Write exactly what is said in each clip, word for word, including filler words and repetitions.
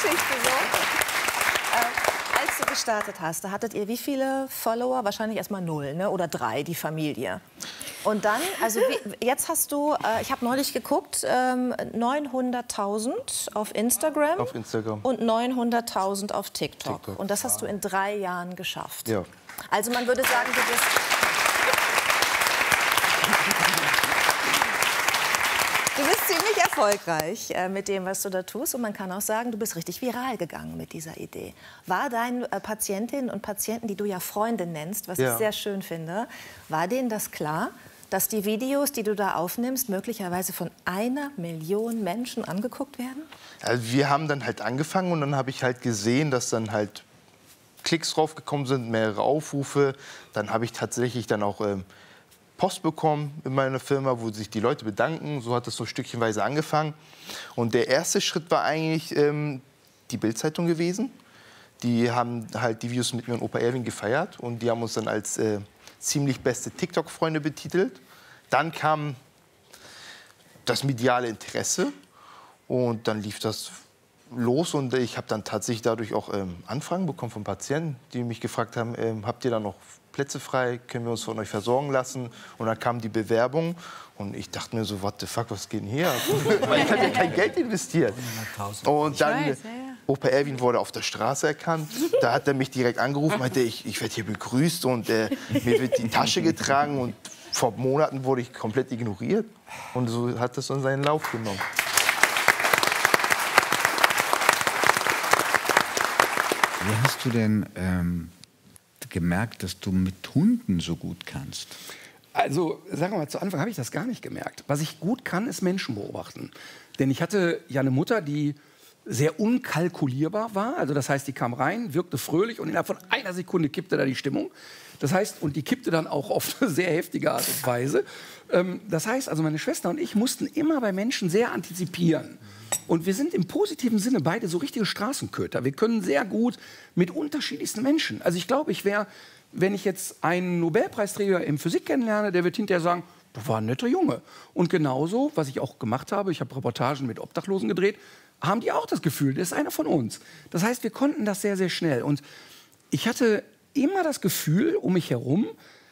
Geschichte so. Äh, als du gestartet hast, da hattet ihr wie viele Follower? Wahrscheinlich erstmal null, ne? Oder drei, die Familie. Und dann, also wie, jetzt hast du, äh, ich habe neulich geguckt, ähm, neunhunderttausend auf Instagram, auf Instagram und neunhunderttausend auf TikTok. TikTok. Und das hast du in drei Jahren geschafft. Ja. Also man würde sagen, du bist... Du bist ziemlich erfolgreich äh, mit dem, was du da tust. Und man kann auch sagen, du bist richtig viral gegangen mit dieser Idee. War deinen äh, Patientinnen und Patienten, die du ja Freunde nennst, was ja. ich sehr schön finde, war denen das klar, dass die Videos, die du da aufnimmst, möglicherweise von einer Million Menschen angeguckt werden? Also wir haben dann halt angefangen und dann habe ich halt gesehen, dass dann halt Klicks draufgekommen sind, mehrere Aufrufe. Dann habe ich tatsächlich dann auch ähm, Post bekommen in meiner Firma, wo sich die Leute bedanken. So hat es so stückchenweise angefangen. Und der erste Schritt war eigentlich ähm, die Bild-Zeitung gewesen. Die haben halt die Videos mit mir und Opa Erwin gefeiert und die haben uns dann als äh, ziemlich beste TikTok-Freunde betitelt. Dann kam das mediale Interesse und dann lief das los und ich habe dann tatsächlich dadurch auch ähm, Anfragen bekommen von Patienten, die mich gefragt haben, ähm, habt ihr da noch Plätze frei, können wir uns von euch versorgen lassen? Und dann kam die Bewerbung und ich dachte mir so, what the fuck, was geht denn hier? Weil ich habe ja kein Geld investiert. Und dann, weiß, ja, ja. Opa Erwin wurde auf der Straße erkannt, da hat er mich direkt angerufen, meinte, ich, ich werde hier begrüßt und äh, mir wird die Tasche getragen und vor Monaten wurde ich komplett ignoriert und so hat das dann seinen Lauf genommen. Wie hast du denn ähm, gemerkt, dass du mit Hunden so gut kannst? Also, sagen wir mal, zu Anfang habe ich das gar nicht gemerkt. Was ich gut kann, ist Menschen beobachten. Denn ich hatte ja eine Mutter, die sehr unkalkulierbar war. Also das heißt, die kam rein, wirkte fröhlich und innerhalb von einer Sekunde kippte da die Stimmung. Das heißt, und die kippte dann auch auf eine sehr heftige Art und Weise. Ähm, das heißt, also meine Schwester und ich mussten immer bei Menschen sehr antizipieren. Und wir sind im positiven Sinne beide so richtige Straßenköter. Wir können sehr gut mit unterschiedlichsten Menschen. Also ich glaube, ich wäre, wenn ich jetzt einen Nobelpreisträger in Physik kennenlerne, der wird hinterher sagen, das war ein netter Junge. Und genauso, was ich auch gemacht habe, ich habe Reportagen mit Obdachlosen gedreht, haben die auch das Gefühl, das ist einer von uns. Das heißt, wir konnten das sehr, sehr schnell. Und ich hatte immer das Gefühl, um mich herum,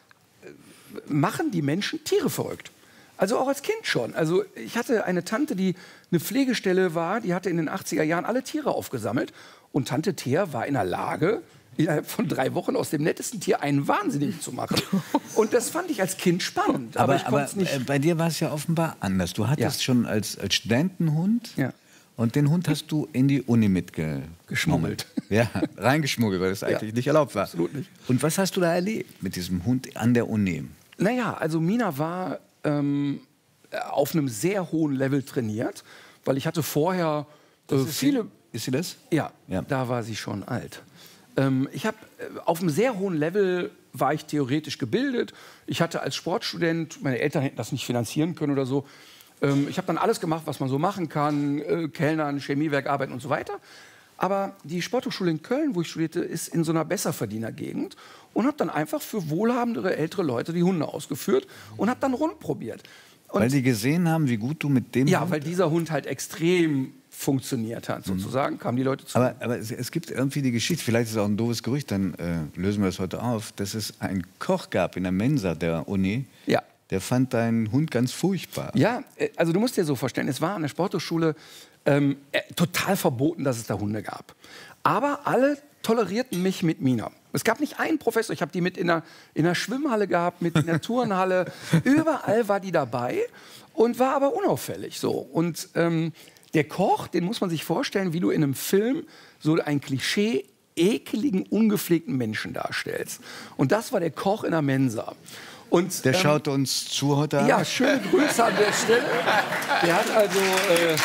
machen die Menschen Tiere verrückt. Also auch als Kind schon. Also ich hatte eine Tante, die eine Pflegestelle war, die hatte in den achtziger Jahren alle Tiere aufgesammelt. Und Tante Thea war in der Lage, innerhalb von drei Wochen aus dem nettesten Tier einen Wahnsinnigen zu machen. Und das fand ich als Kind spannend. Aber, aber, ich aber nicht äh, bei dir war es ja offenbar anders. Du hattest ja. schon als, als Studentenhund, ja. und den Hund hast du in die Uni mitgeschmuggelt. Ja, reingeschmuggelt, weil das eigentlich ja. nicht erlaubt war. Absolut nicht. Und was hast du da erlebt mit diesem Hund an der Uni? Naja, also Mina war ähm, auf einem sehr hohen Level trainiert, weil ich hatte vorher äh, viele... Sie? Ist sie das? Ja, ja, da war sie schon alt. Ähm, ich habe äh, auf einem sehr hohen Level war ich theoretisch gebildet. Ich hatte als Sportstudent, meine Eltern hätten das nicht finanzieren können oder so. Ähm, ich habe dann alles gemacht, was man so machen kann, äh, Kellnern, Chemiewerk arbeiten und so weiter. Aber die Sporthochschule in Köln, wo ich studierte, ist in so einer Besserverdienergegend und habe dann einfach für wohlhabendere ältere Leute die Hunde ausgeführt und habe dann rund probiert. Und weil die gesehen haben, wie gut du mit dem ja, Hund... weil dieser Hund halt extrem funktioniert hat, sozusagen, mhm. kamen die Leute zu. Aber, aber es, es gibt irgendwie die Geschichte, vielleicht ist es auch ein doofes Gerücht, dann äh, lösen wir das heute auf, dass es einen Koch gab in der Mensa der Uni, ja. der fand deinen Hund ganz furchtbar. Ja, also du musst dir so vorstellen, es war an der Sporthochschule ähm, äh, total verboten, dass es da Hunde gab. Aber alle tolerierten mich mit Mina. Es gab nicht einen Professor, ich habe die mit in der, in der Schwimmhalle gehabt, mit in der Turnhalle, überall war die dabei und war aber unauffällig so. Und ähm, der Koch, den muss man sich vorstellen, wie du in einem Film so ein Klischee ekeligen, ungepflegten Menschen darstellst. Und das war der Koch in der Mensa. Und, der ähm, schaut uns zu heute Abend. Ja, schöne Grüße an der Stelle. Der hat also... Äh,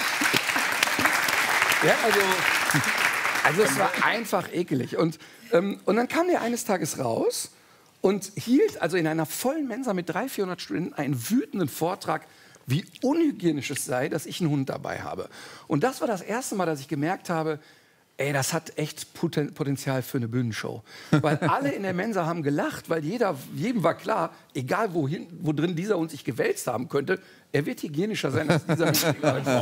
der hat also... Also es war einfach ekelig. Und, ähm, und dann kam der eines Tages raus und hielt also in einer vollen Mensa mit dreihundert, vierhundert Studenten einen wütenden Vortrag, wie unhygienisch es sei, dass ich einen Hund dabei habe. Und das war das erste Mal, dass ich gemerkt habe, ey, das hat echt Potenzial für eine Bühnenshow. Weil alle in der Mensa haben gelacht, weil jeder, jedem war klar, egal wohin, wo drin dieser Hund sich gewälzt haben könnte, er wird hygienischer sein als dieser Mensch.